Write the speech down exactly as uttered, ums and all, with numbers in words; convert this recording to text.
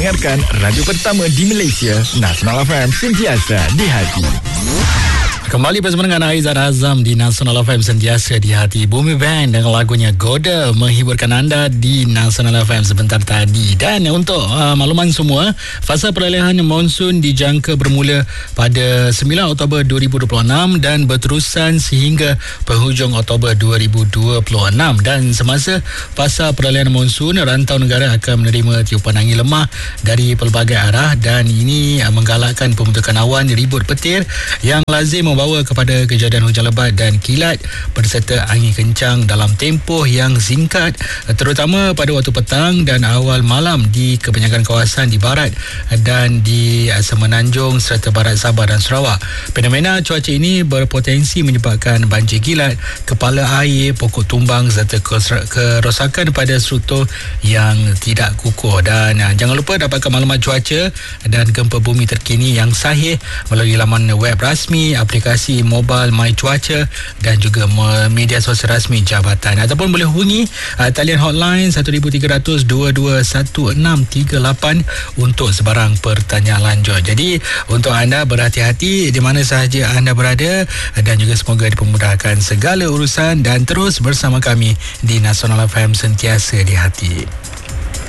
mendengarkan radio pertama di Malaysia, Nasional F M, sentiasa di hati. Kembali bersama dengan Aizat Azam di Nasional F M, sentiasa di hati. Bumi Band dengan lagunya Goda menghiburkan anda di Nasional F M sebentar tadi. Dan untuk uh, makluman semua, fasa peralihan monsun dijangka bermula pada sembilan Oktober dua ribu dua puluh enam dan berterusan sehingga penghujung Oktober dua ribu dua puluh enam. Dan semasa fasa peralihan monsun, rantau negara akan menerima tiupan angin lemah dari pelbagai arah, dan ini uh, menggalakkan pembentukan awan ribut petir yang lazim membawa kepada kejadian hujan lebat dan kilat berserta angin kencang dalam tempoh yang singkat, terutama pada waktu petang dan awal malam di kebanyakan kawasan di barat dan di Semenanjung serta barat Sabah dan Sarawak. Fenomena cuaca ini berpotensi menyebabkan banjir kilat, kepala air, pokok tumbang serta kerosakan pada struktur yang tidak kukuh. Dan jangan lupa dapatkan maklumat cuaca dan gempa bumi terkini yang sahih melalui laman web rasmi, aplikasi mobile My Cuaca dan juga media sosial rasmi jabatan, ataupun boleh hubungi uh, talian hotline one three zero zero dua dua satu enam tiga lapan untuk sebarang pertanyaan lanjut. Jadi untuk anda berhati-hati di mana sahaja anda berada, dan juga semoga dipermudahkan segala urusan, dan terus bersama kami di Nasional F M, sentiasa di hati.